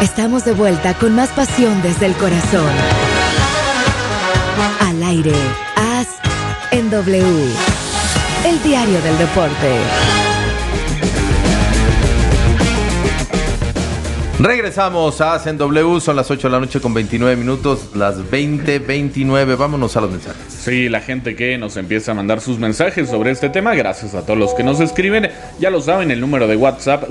Estamos de vuelta con más pasión desde el corazón. Al aire, AS en W, el diario del deporte. Regresamos a AS en W, son las 8 de la noche con 29 minutos, las 20:29. Vámonos a los mensajes. Sí, la gente que nos empieza a mandar sus mensajes sobre este tema, gracias a todos los que nos escriben. Ya lo saben, el número de WhatsApp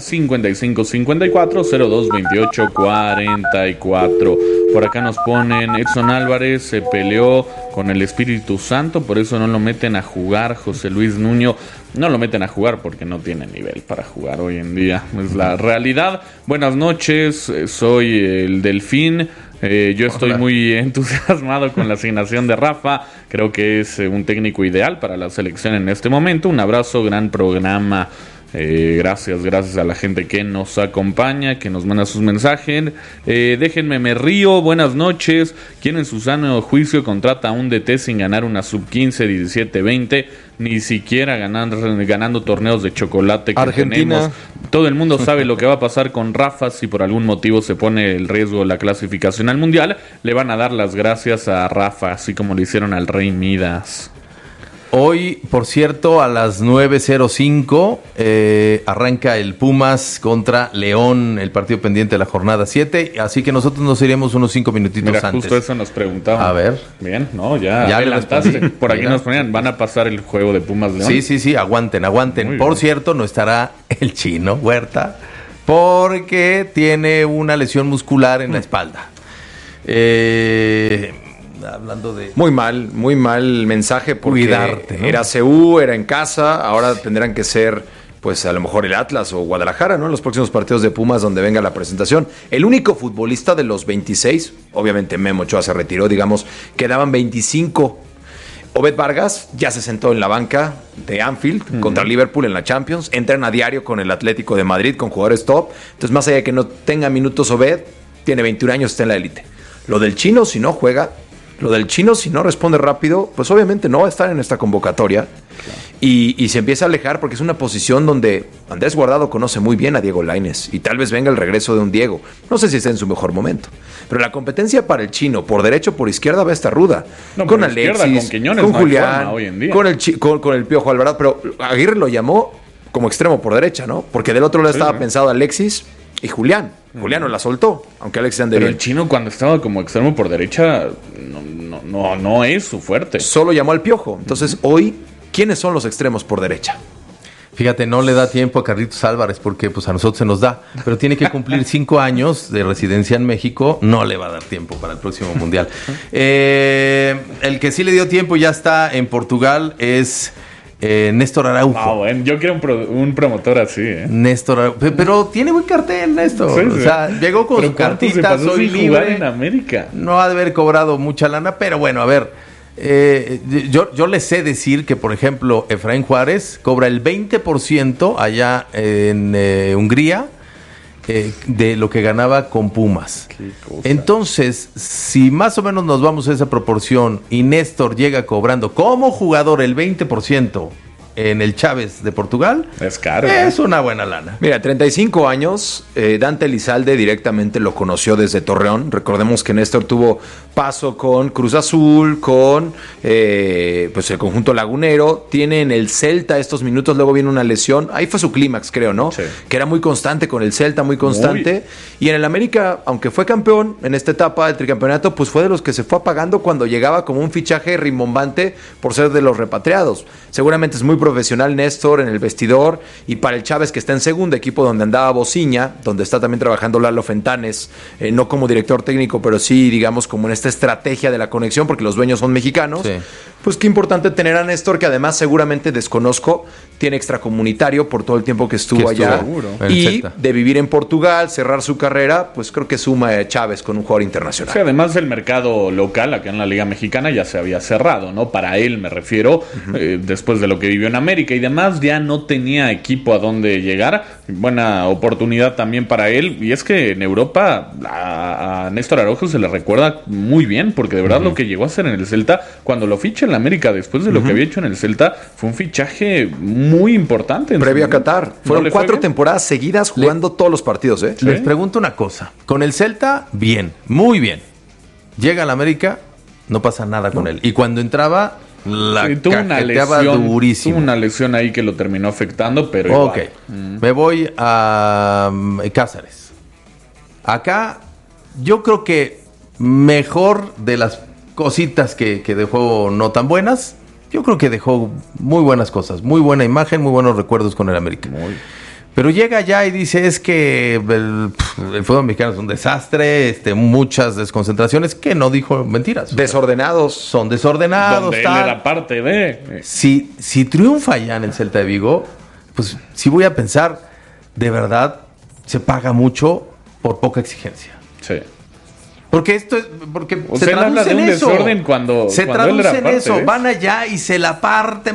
5554-0228-44. Por acá nos ponen, Edson Álvarez se peleó con el Espíritu Santo, por eso no lo meten a jugar. José Luis Nuño, no lo meten a jugar porque no tiene nivel para jugar hoy en día, es la realidad. Buenas noches, soy el Delfín. Yo estoy muy entusiasmado con la asignación de Rafa. Creo que es un técnico ideal para la selección en este momento. Un abrazo, gran programa. Gracias a la gente que nos acompaña, que nos manda sus mensajes. Déjenme, me río. Buenas noches. ¿Quién en su sano juicio contrata a un DT sin ganar una sub-15, 17, 20? Ni siquiera ganando torneos de chocolate que Argentina. tenemos. Todo el mundo sabe lo que va a pasar con Rafa. Si por algún motivo se pone el riesgo la clasificación al Mundial, le van a dar las gracias a Rafa, así como le hicieron al Rey Midas. Hoy, por cierto, a las 9:05 arranca el Pumas contra León, el partido pendiente de la jornada 7, así que nosotros nos iremos unos 5 minutitos Mira, antes. justo eso nos preguntaban. A ver. Bien, no, ya le adelantaste. respondí. Por aquí Mira. nos ponían, van a pasar el juego de Pumas León. Sí, aguanten. Muy Por bien. cierto, no estará el Chino Huerta porque tiene una lesión muscular en la espalda. Hablando de... Muy mal mensaje porque Cuidarte, ¿no? Era CU, era en casa, ahora tendrán que ser, pues a lo mejor el Atlas o Guadalajara, ¿no? En los próximos partidos de Pumas donde venga la presentación. El único futbolista de los 26, obviamente Memo Ochoa se retiró, digamos, quedaban 25. Obed Vargas ya se sentó en la banca de Anfield contra Liverpool en la Champions, entran a diario con el Atlético de Madrid, con jugadores top. Entonces, más allá de que no tenga minutos Obed, tiene 21 años, está en la élite. Lo del Chino, si no juega... Lo del Chino, si no responde rápido, pues obviamente no va a estar en esta convocatoria. Claro. Y se empieza a alejar porque es una posición donde Andrés Guardado conoce muy bien a Diego Lainez y tal vez venga el regreso de un Diego. No sé si está en su mejor momento. Pero la competencia para el Chino, por derecha o por izquierda, va a estar ruda. No, con Alexis, Alexis, con Quiñones, con no hay Julián, forma hoy en día. con el Piojo Alvarado. Pero Aguirre lo llamó como extremo por derecha, ¿no? Porque del otro lado estaba pensado Alexis y Julián. Julián no la soltó, aunque Alexis ande Pero bien. el Chino cuando estaba como extremo por derecha no es su fuerte. Solo llamó al Piojo. Entonces, hoy, ¿quiénes son los extremos por derecha? Fíjate, no le da tiempo a Carlitos Álvarez porque pues a nosotros se nos da, pero tiene que cumplir 5 años de residencia en México, no le va a dar tiempo para el próximo Mundial. El que sí le dio tiempo y ya está en Portugal es Néstor Araujo. Ah, bueno, yo quiero un promotor así, Néstor Araujo, pero tiene buen cartel, Néstor. Sí. O sea, llegó con su cartita, soy sin jugar libre. en América. No ha de haber cobrado mucha lana, pero bueno, a ver. Yo le sé decir que, por ejemplo, Efraín Juárez cobra el 20% allá en Hungría de lo que ganaba con Pumas. Entonces, si más o menos nos vamos a esa proporción y Néstor llega cobrando como jugador el 20% en el Chávez de Portugal, es caro. Es una buena lana. Mira, 35 años, Dante Elizalde directamente lo conoció desde Torreón. Recordemos que Néstor tuvo paso con Cruz Azul, con pues el conjunto lagunero. Tiene en el Celta estos minutos, luego viene una lesión. Ahí fue su clímax, creo, ¿no? Sí. Que era muy constante con el Celta, muy constante. Y en el América, aunque fue campeón en esta etapa del tricampeonato, pues fue de los que se fue apagando cuando llegaba como un fichaje rimbombante por ser de los repatriados. Seguramente es muy profesional Néstor en el vestidor, y para el Chávez, que está en segundo equipo donde andaba Bociña, donde está también trabajando Lalo Fentanes, no como director técnico, pero sí, digamos, como en esta estrategia de la conexión, porque los dueños son mexicanos. Sí. Pues qué importante tener a Néstor, que además seguramente desconozco, tiene extracomunitario por todo el tiempo que estuvo allá. Seguro. Y de vivir en Portugal, cerrar su carrera, pues creo que suma a Chávez con un jugador internacional. Sí, además el mercado local acá en la Liga Mexicana ya se había cerrado, ¿no? Para él me refiero, después de lo que vivió en América y demás ya no tenía equipo a donde llegar. Buena oportunidad también para él. Y es que en Europa a Néstor Araujo se le recuerda muy bien, porque de verdad lo que llegó a hacer en el Celta, cuando lo ficha en la América, después de lo que había hecho en el Celta, fue un fichaje muy importante. Previo a Qatar. Fueron 4 temporadas seguidas jugando todos los partidos. Les pregunto una cosa. Con el Celta, bien, muy bien. Llega a la América, no pasa nada con él. Y cuando entraba, tuvo una lesión ahí que lo terminó afectando, pero ok. Me voy a Cáceres. Acá, yo creo que mejor de las cositas que dejó no tan buenas, yo creo que dejó muy buenas cosas, muy buena imagen, muy buenos recuerdos con el América. Pero llega allá y dice, es que el fútbol mexicano es un desastre, muchas desconcentraciones, que no dijo mentiras. Desordenados. Son desordenados. Donde tal. él era parte de... Si triunfa ya en el Celta de Vigo, pues sí voy a pensar, de verdad, se paga mucho por poca exigencia. Sí. Porque se traduce en eso. Desorden cuando traduce en eso. Van allá y se la parten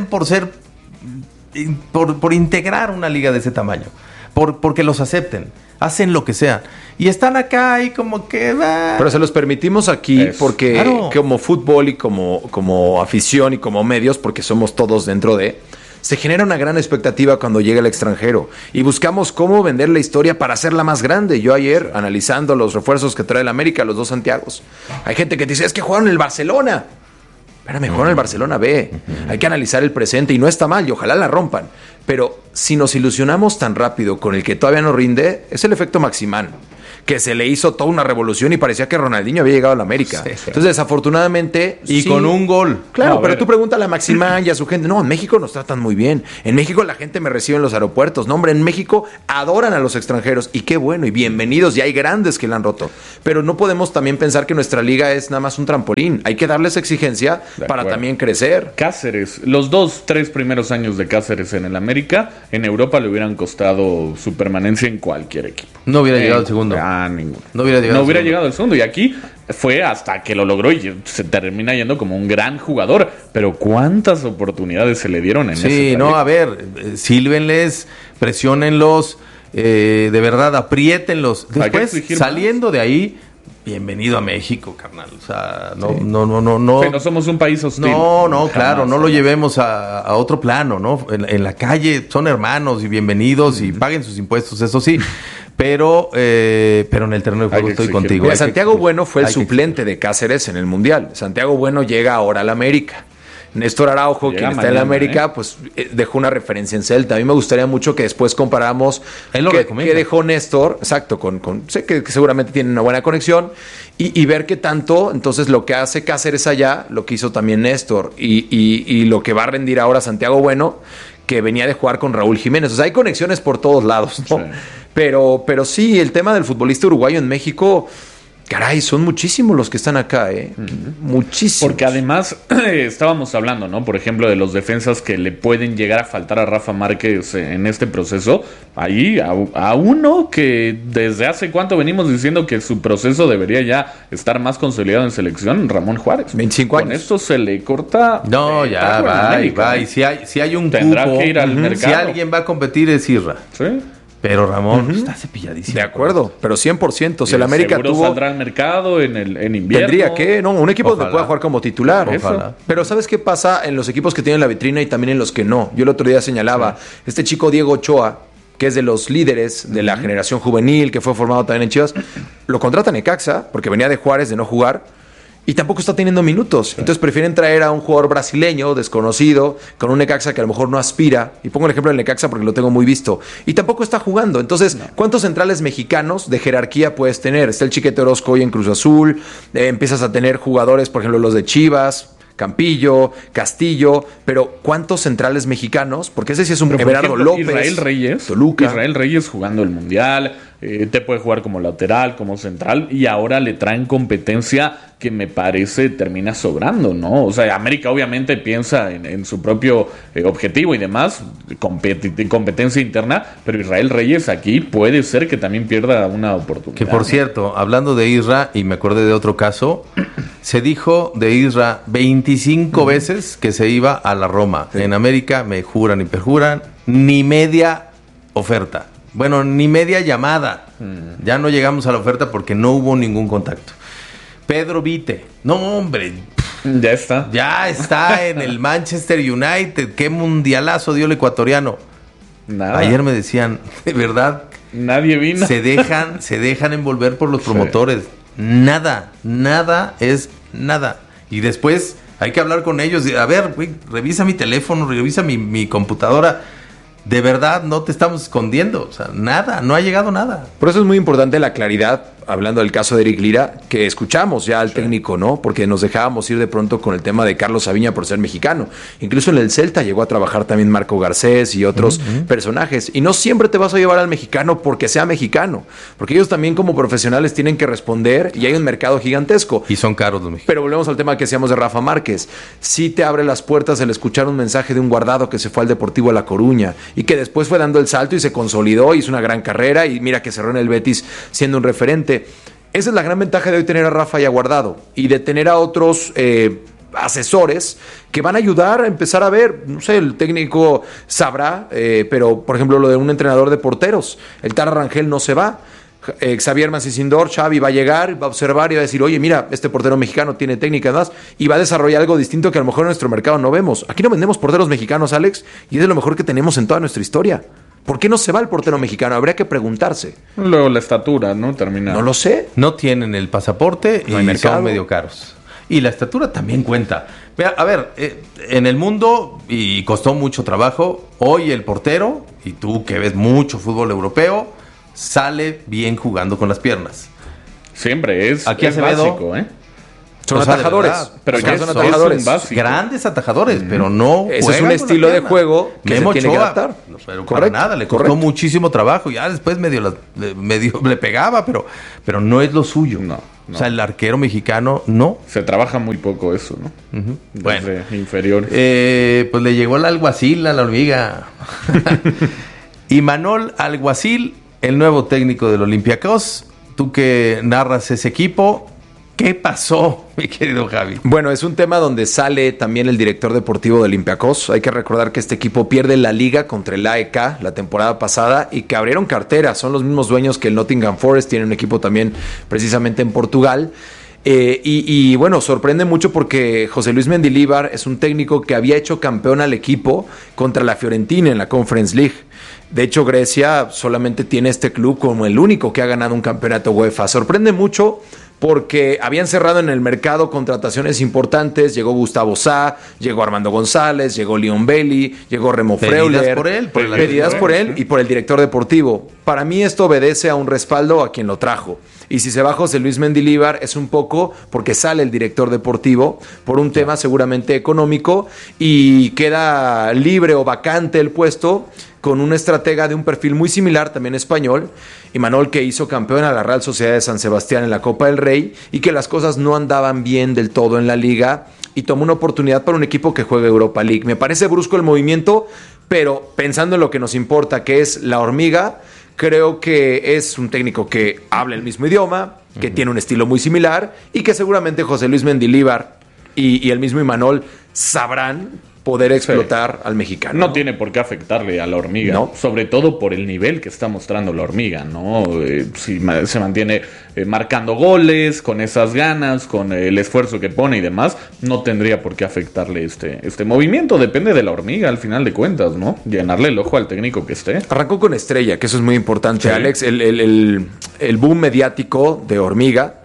por integrar una liga de ese tamaño, porque los acepten, hacen lo que sea, y están acá y como que pero se los permitimos aquí porque claro, como fútbol y como afición y como medios, porque somos todos dentro de, se genera una gran expectativa cuando llega el extranjero y buscamos cómo vender la historia para hacerla más grande. Yo ayer, analizando los refuerzos que trae el América, los 2 Santiagos, hay gente que dice, es que jugaron en el Barcelona. Espérame, jugaron en el Barcelona B. Hay que analizar el presente y no está mal y ojalá la rompan. Pero si nos ilusionamos tan rápido con el que todavía no rinde, es el efecto Maximán, que se le hizo toda una revolución y parecía que Ronaldinho había llegado a la América. Sí. Entonces, desafortunadamente... Y sí, con un gol. Claro, pero tú pregúntale a Maximán y a su gente. No, en México nos tratan muy bien. En México la gente me recibe en los aeropuertos. No, hombre, en México adoran a los extranjeros. Y qué bueno, y bienvenidos. Y hay grandes que la han roto. Pero no podemos también pensar que nuestra liga es nada más un trampolín. Hay que darles exigencia para también crecer. Cáceres, los 2-3 primeros años de Cáceres en el América, en Europa le hubieran costado su permanencia en cualquier equipo. No hubiera llegado al segundo. Ninguno. No hubiera llegado al segundo. Y aquí fue hasta que lo logró y se termina yendo como un gran jugador. Pero ¿cuántas oportunidades se le dieron en ese Sí, no, a ver, sílvenles, presionenlos, de verdad, apriétenlos. Después, saliendo de ahí, bienvenido a México, carnal. O sea, no. Sí, no somos un país hostil. No, claro, no lo llevemos a otro plano, ¿no? En la calle son hermanos y bienvenidos y paguen sus impuestos, eso sí. Pero en el terreno de juego estoy contigo. Mira, Santiago Bueno fue el suplente de Cáceres en el Mundial. Santiago Bueno llega ahora al América. Néstor Araujo, quien está en la América, pues dejó una referencia en Celta. A mí me gustaría mucho que después comparáramos qué dejó Néstor, exacto, sé que seguramente tiene una buena conexión, y ver qué tanto, entonces, lo que hace Cáceres allá, lo que hizo también Néstor, y lo que va a rendir ahora Santiago Bueno, que venía de jugar con Raúl Jiménez. O sea, hay conexiones por todos lados, ¿no? Sí. Pero sí, el tema del futbolista uruguayo en México... Caray, son muchísimos los que están acá, muchísimos. Porque además estábamos hablando, ¿no? Por ejemplo, de los defensas que le pueden llegar a faltar a Rafa Márquez en este proceso. Ahí a uno que desde hace cuánto venimos diciendo que su proceso debería ya estar más consolidado en selección, Ramón Juárez. 25 años. Con esto se le corta. No, ya va. Y si hay un tendrá cupo, que ir al mercado. Si alguien va a competir es Isra. Sí. Pero Ramón está cepilladísimo. De acuerdo, pero 100%. O sea, el América saldrá al mercado en invierno. Tendría que, ¿no? Un equipo donde pueda jugar como titular. Ojalá. Pero ¿sabes qué pasa en los equipos que tienen la vitrina y también en los que no? Yo el otro día señalaba, este chico Diego Ochoa, que es de los líderes de la generación juvenil, que fue formado también en Chivas, lo contratan en Necaxa, porque venía de Juárez de no jugar, y tampoco está teniendo minutos. Entonces prefieren traer a un jugador brasileño, desconocido, con un Necaxa que a lo mejor no aspira. Y pongo el ejemplo del Necaxa porque lo tengo muy visto. Y tampoco está jugando. Entonces, ¿cuántos centrales mexicanos de jerarquía puedes tener? Está el Chiquete Orozco hoy en Cruz Azul. Empiezas a tener jugadores, por ejemplo, los de Chivas, Campillo, Castillo, pero ¿cuántos centrales mexicanos? Porque ese sí es un Everardo López, Israel Reyes, Toluca. Israel Reyes jugando el Mundial, te puede jugar como lateral, como central, y ahora le traen competencia que me parece termina sobrando, ¿no? O sea, América obviamente piensa en su propio objetivo y demás, competencia interna, pero Israel Reyes aquí puede ser que también pierda una oportunidad. Que por cierto, hablando de Isra, y me acordé de otro caso, Se dijo de Isra 25 veces que se iba a la Roma. Sí. En América me juran y perjuran, ni media oferta. Bueno, ni media llamada. Ya no llegamos a la oferta porque no hubo ningún contacto. Pedro Vite. No, hombre. Ya está. Ya está en el Manchester United. Qué mundialazo dio el ecuatoriano. Nada. Ayer me decían, de verdad. Nadie vino. Se dejan envolver por los promotores. Nada es nada. Y después hay que hablar con ellos. A ver, güey, revisa mi teléfono, revisa mi computadora. De verdad, no te estamos escondiendo. O sea, nada, no ha llegado nada. Por eso es muy importante la claridad, hablando del caso de Eric Lira, que escuchamos ya al técnico, ¿no? Porque nos dejábamos ir de pronto con el tema de Carlos Saviña por ser mexicano. Incluso en el Celta llegó a trabajar también Marco Garcés y otros personajes. Y no siempre te vas a llevar al mexicano porque sea mexicano. Porque ellos también como profesionales tienen que responder y hay un mercado gigantesco. Y son caros los mexicanos. Pero volvemos al tema que decíamos de Rafa Márquez. Sí te abre las puertas el escuchar un mensaje de un Guardado que se fue al Deportivo La Coruña y que después fue dando el salto y se consolidó, hizo una gran carrera y mira que cerró en el Betis siendo un referente. Esa es la gran ventaja de hoy tener a Rafa y a Guardado y de tener a otros asesores que van a ayudar a empezar a ver, no sé, el técnico sabrá, pero por ejemplo lo de un entrenador de porteros, el Tara Rangel no se va. Xavier Mancicindor, Xavi va a llegar, va a observar y va a decir, oye, mira, este portero mexicano tiene técnica y demás, y va a desarrollar algo distinto que a lo mejor en nuestro mercado no vemos. Aquí no vendemos porteros mexicanos, Alex, y es de lo mejor que tenemos en toda nuestra historia. ¿Por qué no se va el portero mexicano? Habría que preguntarse. Luego la estatura, ¿no? Termina. No lo sé. No tienen el pasaporte no y son medio caros. Y la estatura también cuenta. Vea, a ver, en el mundo, y costó mucho trabajo, hoy el portero, y tú que ves mucho fútbol europeo, sale bien jugando con las piernas. Siempre es, aquí es básico, ¿eh? Son atajadores. Pero ya son atajadores. Grandes atajadores, pero no. Ese es un estilo de juego que Memo se tiene que adaptar. No, pero para nada, le costó muchísimo trabajo. Ya después medio le pegaba, pero no es lo suyo. No. O sea, el arquero mexicano no. Se trabaja muy poco eso, ¿no? Bueno, inferiores. Pues le llegó el alguacil a la hormiga. Y Manol Alguacil, el nuevo técnico del Olympiacos, tú que narras ese equipo, ¿qué pasó, mi querido Javi? Bueno, es un tema donde sale también el director deportivo de Olympiacos. Hay que recordar que este equipo pierde la liga contra el AEK la temporada pasada y que abrieron cartera. Son los mismos dueños que el Nottingham Forest, tienen un equipo también precisamente en Portugal. Y bueno, sorprende mucho porque José Luis Mendilibar es un técnico que había hecho campeón al equipo contra la Fiorentina en la Conference League. De hecho, Grecia solamente tiene este club como el único que ha ganado un campeonato UEFA. Sorprende mucho porque habían cerrado en el mercado contrataciones importantes. Llegó Gustavo Sá, llegó Armando González, llegó Leon Bailey, llegó Remo Freuler. Pedidas por él y por el director deportivo. Para mí esto obedece a un respaldo a quien lo trajo. Y si se va José Luis Mendilibar es un poco porque sale el director deportivo por un tema seguramente económico y queda libre o vacante el puesto con un estratega de un perfil muy similar, también español, Imanol, que hizo campeón a la Real Sociedad de San Sebastián en la Copa del Rey y que las cosas no andaban bien del todo en la liga y tomó una oportunidad para un equipo que juega Europa League. Me parece brusco el movimiento, pero pensando en lo que nos importa, que es la hormiga, creo que es un técnico que habla el mismo idioma, que tiene un estilo muy similar y que seguramente José Luis Mendilibar y el mismo Imanol sabrán poder explotar al mexicano. No tiene por qué afectarle a la hormiga, ¿no? Sobre todo por el nivel que está mostrando la hormiga, ¿no? Si se mantiene marcando goles, con esas ganas, con el esfuerzo que pone y demás, no tendría por qué afectarle este movimiento. Depende de la hormiga, al final de cuentas, ¿no? Llenarle el ojo al técnico que esté. Arrancó con Estrella, que eso es muy importante, sí. Alex. El boom mediático de hormiga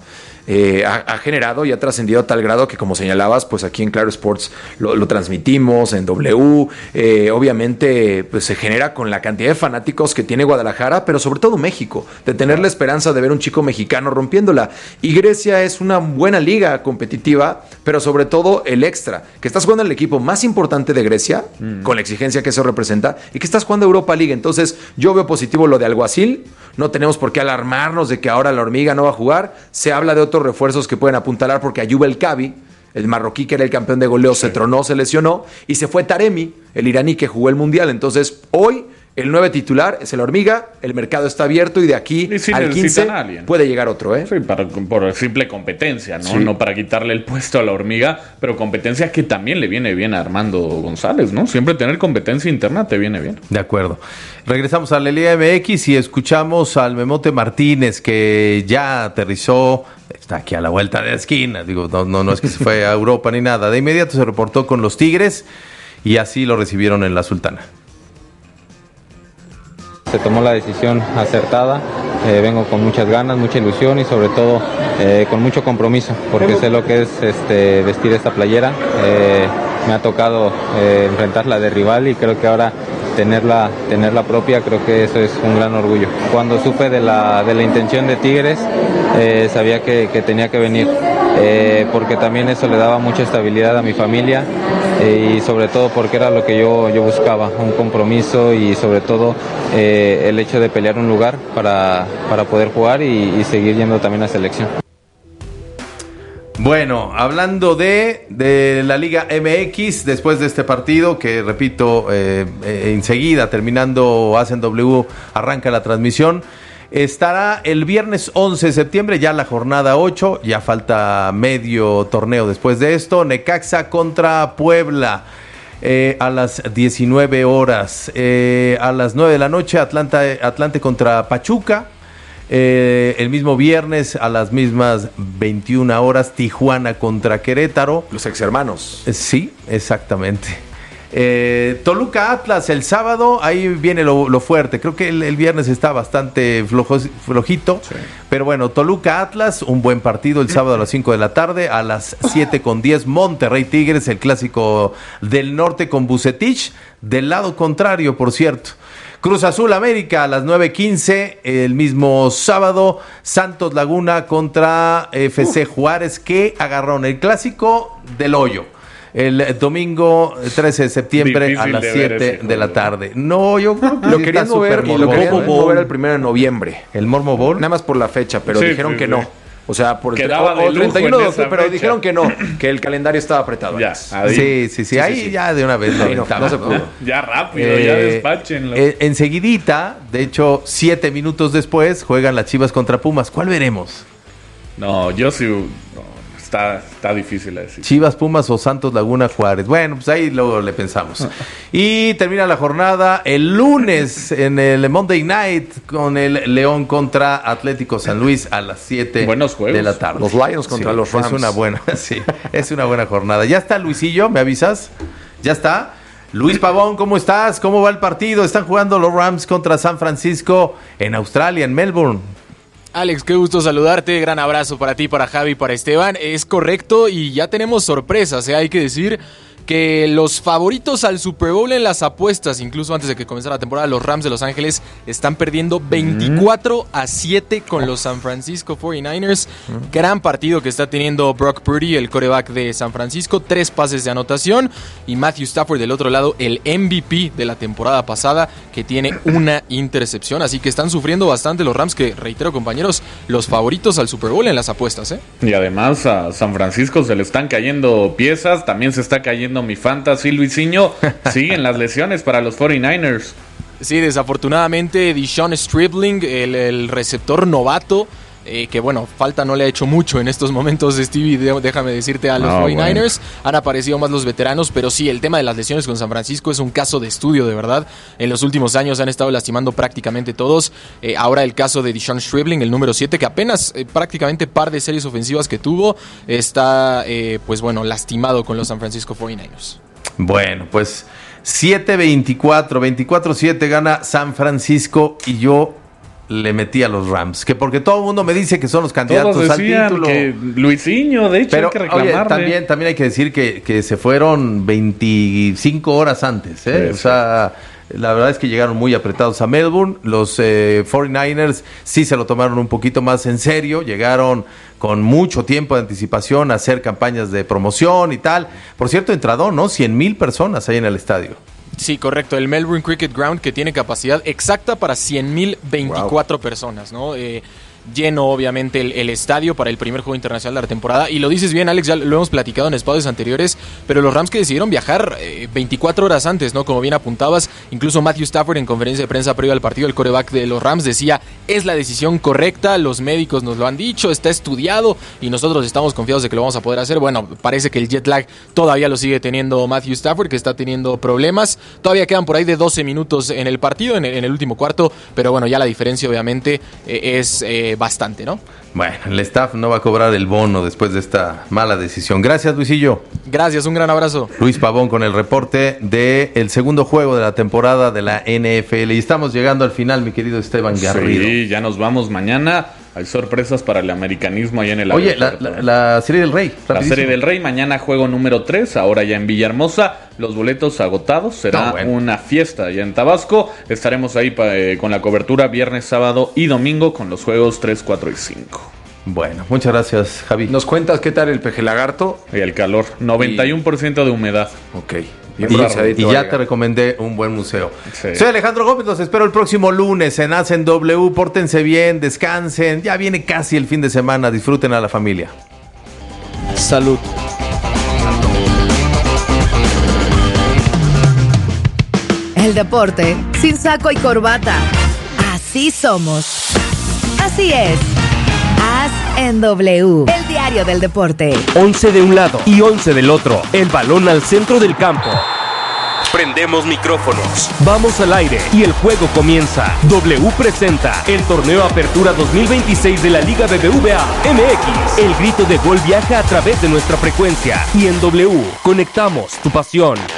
ha generado y ha trascendido a tal grado que, como señalabas, pues aquí en Claro Sports lo transmitimos, en W, obviamente pues se genera con la cantidad de fanáticos que tiene Guadalajara, pero sobre todo México, de tener la esperanza de ver un chico mexicano rompiéndola. Y Grecia es una buena liga competitiva, pero sobre todo el extra, que estás jugando en el equipo más importante de Grecia, con la exigencia que eso representa, y que estás jugando Europa League. Entonces yo veo positivo lo de Alguacil. No tenemos por qué alarmarnos de que ahora la hormiga no va a jugar. Se habla de otros refuerzos que pueden apuntalar porque Ayub El Kabi, el marroquí que era el campeón de goleo, se tronó, se lesionó y se fue Taremi, el iraní que jugó el mundial. Entonces hoy El 9 titular es el Hormiga, el mercado está abierto y de aquí Y si al 15 necesitan a alguien. puede llegar otro, ¿eh? Sí, por simple competencia, ¿no? Sí. No para quitarle el puesto a la Hormiga, pero competencia que también le viene bien a Armando González, ¿no? Siempre tener competencia interna te viene bien. De acuerdo. Regresamos a la Liga MX y escuchamos al Memote Martínez, que ya aterrizó, está aquí a la vuelta de la esquina. Digo, no es que se fue a Europa ni nada. De inmediato se reportó con los Tigres y así lo recibieron en la Sultana. Se tomó la decisión acertada, vengo con muchas ganas, mucha ilusión y sobre todo con mucho compromiso, porque sé lo que es vestir esta playera. Me ha tocado enfrentarla de rival y creo que ahora tenerla propia, creo que eso es un gran orgullo. Cuando supe de la intención de Tigres, sabía que tenía que venir, porque también eso le daba mucha estabilidad a mi familia y sobre todo porque era lo que yo buscaba, un compromiso y sobre todo el hecho de pelear un lugar para poder jugar y seguir yendo también a selección. Bueno, hablando de la Liga MX, después de este partido, que repito, enseguida, terminando Hacen W, arranca la transmisión, estará el viernes 11 de septiembre, ya la jornada 8, ya falta medio torneo después de esto, Necaxa contra Puebla. A las 19 horas, a las 9 de la noche, Atlante contra Pachuca. El mismo viernes a las mismas 21 horas, Tijuana contra Querétaro. Los exhermanos. Sí, exactamente. Toluca Atlas el sábado, ahí viene lo fuerte. Creo que el viernes está bastante flojito, sí. Pero bueno, Toluca Atlas, un buen partido el sábado a las 5 de la tarde. A las 7:10 Monterrey Tigres, el clásico del norte con Vucetich, del lado contrario, por cierto. Cruz Azul América a las 9:15, el mismo sábado, Santos Laguna contra FC Juárez, que agarraron el clásico del hoyo. El domingo 13 de septiembre difícil a las 7 de la tarde. No, yo creo que lo querían mover, y lo querían mover el 1 de noviembre. El Mormo Bowl. Nada más por la fecha, pero dijeron que no. O sea, por el 31 de octubre, pero dijeron que no, que el calendario estaba apretado. Ya, sí, ahí ya de una vez lo no se pudo. Ya rápido, ya despáchenlo. Enseguidita, de hecho, 7 minutos después, juegan las Chivas contra Pumas. ¿Cuál veremos? No, yo sí... Está difícil a decir. Chivas, Pumas o Santos Laguna Juárez. Bueno, pues ahí luego le pensamos. Y termina la jornada el lunes en el Monday Night con el León contra Atlético San Luis a las 7 de la tarde. Los Lions contra los Rams. Es una buena jornada. ¿Ya está Luisillo? ¿Me avisas? ¿Ya está? Luis Pavón, ¿cómo estás? ¿Cómo va el partido? Están jugando los Rams contra San Francisco en Australia, en Melbourne. Alex, qué gusto saludarte, gran abrazo para ti, para Javi, para Esteban, es correcto y ya tenemos sorpresas, hay que decir que los favoritos al Super Bowl en las apuestas, incluso antes de que comenzara la temporada, los Rams de Los Ángeles están perdiendo 24-7 con los San Francisco 49ers. Gran partido que está teniendo Brock Purdy, el quarterback de San Francisco, 3 pases de anotación, y Matthew Stafford del otro lado, el MVP de la temporada pasada, que tiene una intercepción, así que están sufriendo bastante los Rams, que reitero, compañeros, los favoritos al Super Bowl en las apuestas, Y además a San Francisco se le están cayendo piezas, también se está cayendo mi fantasy, Luisinho. Siguen las lesiones para los 49ers. Sí, desafortunadamente Deshaun Stribling, el receptor novato, que bueno, falta no le ha hecho mucho en estos momentos, Stevie, déjame decirte, a los 49ers. Bueno. Han aparecido más los veteranos, pero sí, el tema de las lesiones con San Francisco es un caso de estudio, de verdad. En los últimos años han estado lastimando prácticamente todos. Ahora el caso de Deshaun Stribling, el número 7, que apenas prácticamente par de series ofensivas que tuvo, está, pues bueno, lastimado con los San Francisco 49ers. Bueno, pues 24-7 gana San Francisco y yo le metí a los Rams, que porque todo el mundo me dice que son los candidatos al título. Que Luisinho, de hecho, pero, hay que reclamarle. Oye, también hay que decir que se fueron 25 horas antes, ¿eh? Sí, o sea, la verdad es que llegaron muy apretados a Melbourne. Los 49ers sí se lo tomaron un poquito más en serio, llegaron con mucho tiempo de anticipación a hacer campañas de promoción y tal. Por cierto, entradón, ¿no? 100,000 personas ahí en el estadio. Sí, correcto. El Melbourne Cricket Ground, que tiene capacidad exacta para 100,024 personas, ¿no? lleno obviamente el estadio para el primer juego internacional de la temporada. Y lo dices bien, Alex, ya lo hemos platicado en espacios anteriores, pero los Rams que decidieron viajar 24 horas antes, ¿no? Como bien apuntabas, incluso Matthew Stafford en conferencia de prensa previo al partido, el quarterback de los Rams, decía, es la decisión correcta, los médicos nos lo han dicho, está estudiado y nosotros estamos confiados de que lo vamos a poder hacer. Bueno, parece que el jet lag todavía lo sigue teniendo Matthew Stafford, que está teniendo problemas. Todavía quedan por ahí de 12 minutos en el partido, en el último cuarto, pero bueno, ya la diferencia obviamente es bastante, ¿no? Bueno, el staff no va a cobrar el bono después de esta mala decisión. Gracias, Luisillo. Gracias, un gran abrazo. Luis Pavón con el reporte del segundo juego de la temporada de la NFL. Y estamos llegando al final, mi querido Esteban Garrido. Sí, ya nos vamos mañana. Hay sorpresas para el americanismo allá en el Oye, la Serie del Rey. La rapidísimo. Serie del Rey, mañana juego número 3, ahora ya en Villahermosa. Los boletos agotados, será una fiesta allá en Tabasco. Estaremos ahí con la cobertura viernes, sábado y domingo con los juegos 3, 4 y 5. Bueno, muchas gracias, Javi. ¿Nos cuentas qué tal el peje lagarto? Y el calor, 91% de humedad. Ok. Y ya te recomendé un buen museo. Sí. Soy Alejandro Gómez, los espero el próximo lunes en Hacen W. Pórtense bien, descansen. Ya viene casi el fin de semana, disfruten a la familia. Salud. El deporte sin saco y corbata. Así somos. Así es. Haz en W. El diario del deporte. 11 de un lado y 11 del otro. El balón al centro del campo. Prendemos micrófonos. Vamos al aire y el juego comienza. W presenta el torneo Apertura 2026 de la Liga BBVA MX. El grito de gol viaja a través de nuestra frecuencia. Y en W conectamos tu pasión.